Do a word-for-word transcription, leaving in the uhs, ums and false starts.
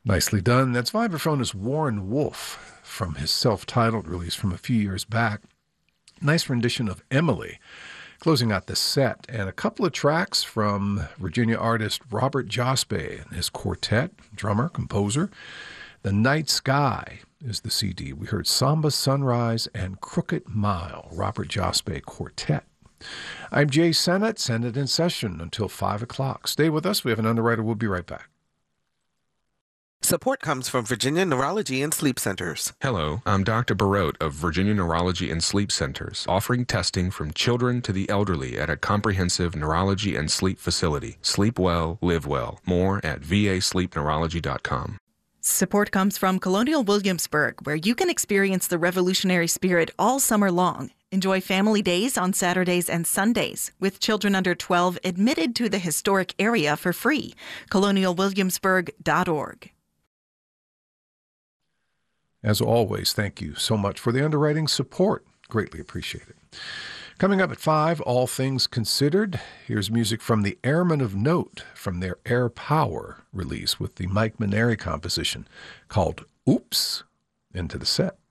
Nicely done. That's vibraphonist Warren Wolf from his self-titled release from a few years back. Nice rendition of Emily, closing out the set, and a couple of tracks from Virginia artist Robert Jospe and his quartet, drummer, composer. The Night Sky is the C D. We heard Samba Sunrise and Crooked Mile, Robert Jospe Quartet. I'm Jay Sennett, Sennett in session until five o'clock. Stay with us. We have an underwriter. We'll be right back. Support comes from Virginia Neurology and Sleep Centers. Hello, I'm Doctor Barote of Virginia Neurology and Sleep Centers, offering testing from children to the elderly at a comprehensive neurology and sleep facility. Sleep well, live well. More at v a sleep neurology dot com. Support comes from Colonial Williamsburg, where you can experience the revolutionary spirit all summer long. Enjoy family days on Saturdays and Sundays, with children under twelve admitted to the historic area for free. colonial williamsburg dot org. As always, thank you so much for the underwriting support. Greatly appreciate it. Coming up at five, All Things Considered. Here's music from the Airmen of Note from their Air Power release with the Mike Maneri composition called Oops, into the set.